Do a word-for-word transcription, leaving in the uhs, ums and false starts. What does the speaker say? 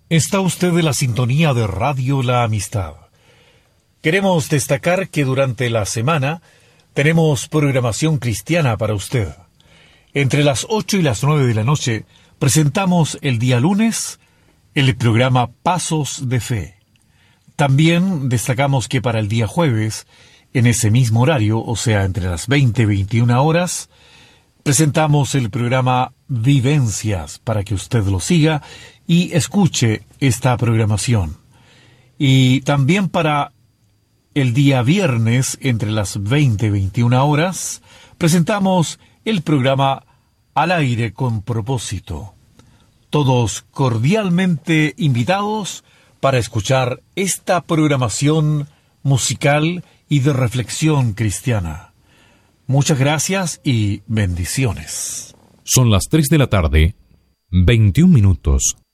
Está usted en la sintonía de Radio La Amistad. Queremos destacar que durante la semana tenemos programación cristiana para usted. Entre las ocho y las nueve de la noche presentamos el día lunes el programa Pasos de Fe. También destacamos que para el día jueves, en ese mismo horario, o sea, entre las veinte y veintiuna horas, presentamos el programa Vivencias para que usted lo siga y escuche esta programación. Y también para el día viernes, entre las veinte y veintiuna horas, presentamos el programa Al Aire con Propósito. Todos cordialmente invitados para escuchar esta programación musical y de reflexión cristiana. Muchas gracias y bendiciones. Son las tres de la tarde, veintiún minutos.